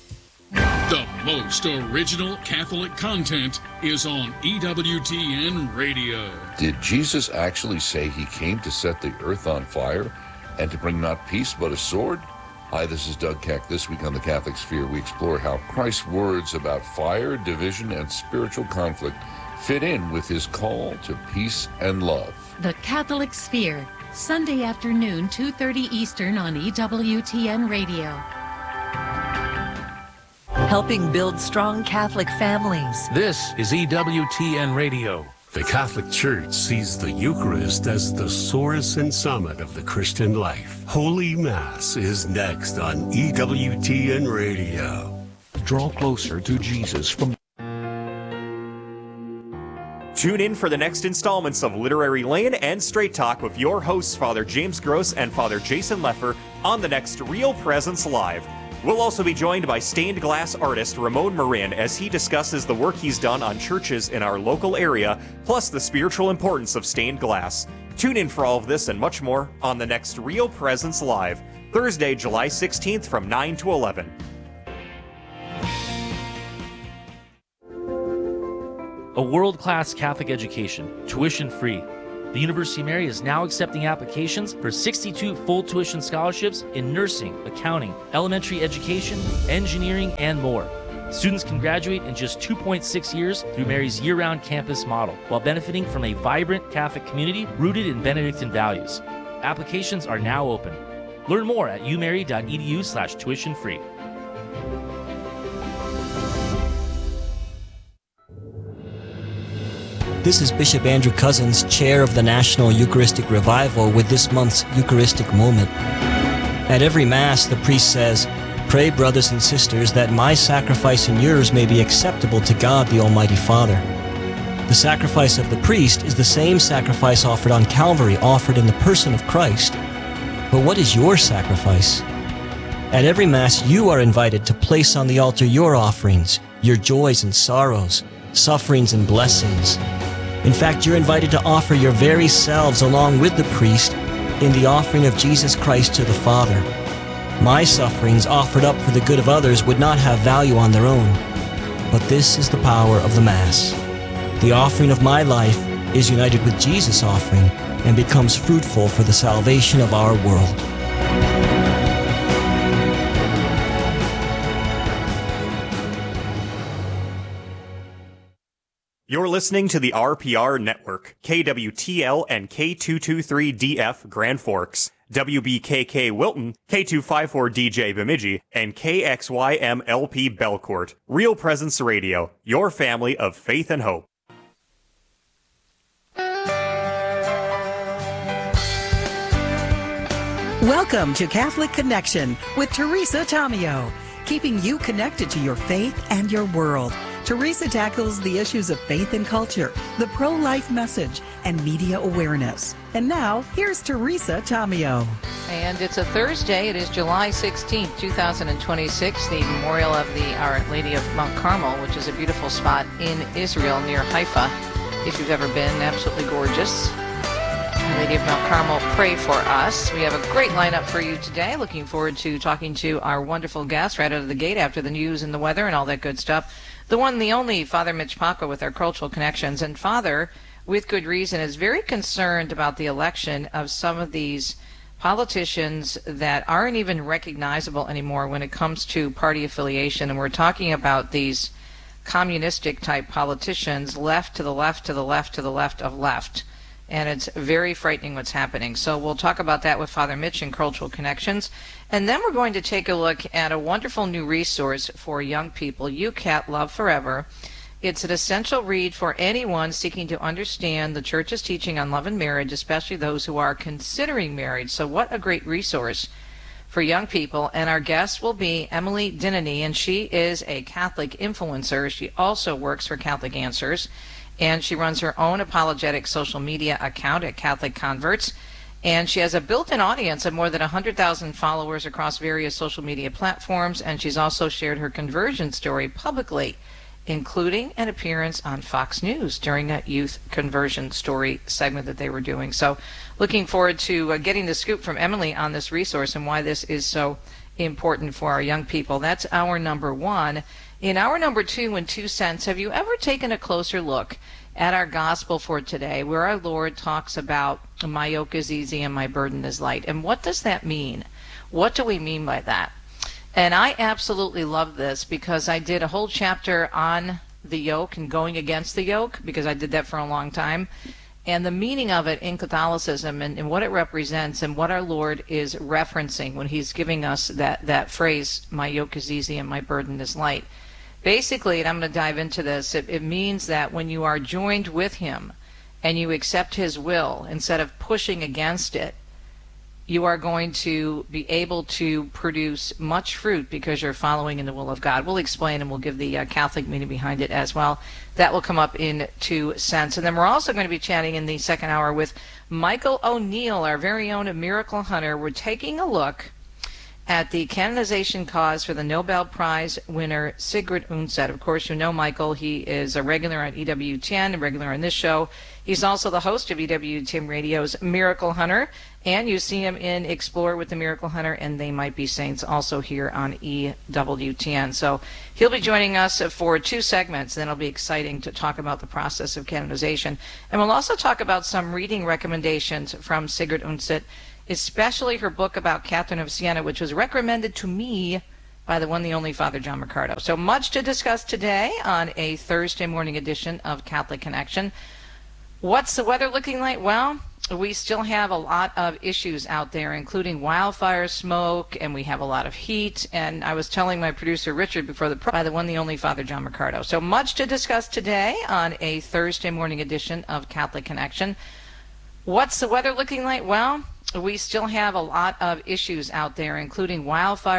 The most original Catholic content is on E W T N Radio. Did Jesus actually say he came to set the earth on fire and to bring not peace but a sword? Hi, this is Doug Keck. This week on The Catholic Sphere, we explore how Christ's words about fire, division, and spiritual conflict fit in with his call to peace and love. The Catholic Sphere, Sunday afternoon, two thirty Eastern on E W T N Radio. Helping build strong Catholic families. This is E W T N Radio. The Catholic Church sees the Eucharist as the source and summit of the Christian life. Holy Mass is next on E W T N Radio. Draw closer to Jesus from Tune in for the next installments of Literary Lane and Straight Talk with your hosts, Father James Gross and Father Jason Leffer, on the next Real Presence Live. We'll also be joined by stained glass artist Ramon Marin as he discusses the work he's done on churches in our local area, plus the spiritual importance of stained glass. Tune in for all of this and much more on the next Real Presence Live, Thursday, July sixteenth from nine to eleven. A world-class Catholic education, tuition-free. The University of Mary is now accepting applications for sixty-two full tuition scholarships in nursing, accounting, elementary education, engineering, and more. Students can graduate in just two point six years through Mary's year-round campus model, while benefiting from a vibrant Catholic community rooted in Benedictine values. Applications are now open. Learn more at u mary dot e d u slash tuition free. This is Bishop Andrew Cousins, Chair of the National Eucharistic Revival, with this month's Eucharistic Moment. At every Mass, the priest says, "Pray, brothers and sisters, that my sacrifice and yours may be acceptable to God the Almighty Father." The sacrifice of the priest is the same sacrifice offered on Calvary, offered in the person of Christ. But what is your sacrifice? At every Mass, you are invited to place on the altar your offerings, your joys and sorrows, sufferings and blessings. In fact, you're invited to offer your very selves along with the priest in the offering of Jesus Christ to the Father. My sufferings offered up for the good of others would not have value on their own. But this is the power of the Mass. The offering of my life is united with Jesus' offering and becomes fruitful for the salvation of our world. You're listening to the R P R Network, K W T L and K two twenty-three D F Grand Forks, W B K K Wilton, K two fifty-four D J Bemidji, and K X Y M L P Belcourt. Real Presence Radio, your family of faith and hope. Welcome to Catholic Connection with Teresa Tomeo, keeping you connected to your faith and your world. Teresa tackles the issues of faith and culture, the pro-life message, and media awareness. And now, here's Teresa Tomeo. And it's a Thursday. It is July sixteenth, twenty twenty-six, the memorial of the Our Lady of Mount Carmel, which is a beautiful spot in Israel near Haifa. If you've ever been, absolutely gorgeous. Our Lady of Mount Carmel, pray for us. We have a great lineup for you today. Looking forward to talking to our wonderful guest right out of the gate after the news and the weather and all that good stuff. The one, the only, Father Mitch Paco with our cultural connections. And Father, with good reason, is very concerned about the election of some of these politicians that aren't even recognizable anymore when it comes to party affiliation. And we're talking about these communistic type politicians, left to the left to the left to the left of left. And it's very frightening what's happening. So we'll talk about that with Father Mitch in Cultural Connections. And then we're going to take a look at a wonderful new resource for young people, YouCat Love Forever. It's an essential read for anyone seeking to understand the Church's teaching on love and marriage, especially those who are considering marriage. So what a great resource for young people. And our guest will be Emily Dinany, and she is a Catholic influencer. She also works for Catholic Answers, and she runs her own apologetic social media account at Catholic Converts. And she has a built-in audience of more than one hundred thousand followers across various social media platforms, and she's also shared her conversion story publicly, including an appearance on Fox News during that youth conversion story segment that they were doing. So looking forward to uh, getting the scoop from Emily on this resource and why this is so important for our young people. That's our number one. In our number two and two cents, have you ever taken a closer look at our gospel for today, where our Lord talks about my yoke is easy and my burden is light? And what does that mean? What do we mean by that? And I absolutely love this because I did a whole chapter on the yoke and going against the yoke, because I did that for a long time, and the meaning of it in Catholicism and, and what it represents and what our Lord is referencing when he's giving us that, that phrase, my yoke is easy and my burden is light. Basically, and I'm going to dive into this, it, it means that when you are joined with him and you accept his will instead of pushing against it, you are going to be able to produce much fruit because you're following in the will of God. We'll explain and we'll give the uh, Catholic meaning behind it as well. That will come up in two cents. And then we're also going to be chatting in the second hour with Michael O'Neill, our very own miracle hunter. We're taking a look at the canonization cause for the Nobel Prize winner Sigrid Undset. Of course, you know Michael. He is a regular on E W T N, a regular on this show. He's also the host of E W T N Radio's Miracle Hunter, and you see him in Explore with the Miracle Hunter and They Might Be Saints, also here on E W T N. So he'll be joining us for two segments, and then it'll be exciting to talk about the process of canonization. And we'll also talk about some reading recommendations from Sigrid Undset, especially her book about Catherine of Siena, which was recommended to me by the one, the only Father John Mercado. So much to discuss today on a Thursday morning edition of Catholic Connection. What's the weather looking like? Well, we still have a lot of issues out there, including wildfire smoke, and we have a lot of heat. And I was telling my producer, Richard, before the pro- by the one, the only Father John Mercado. So much to discuss today on a Thursday morning edition of Catholic Connection. What's the weather looking like? Well, we still have a lot of issues out there, including wildfire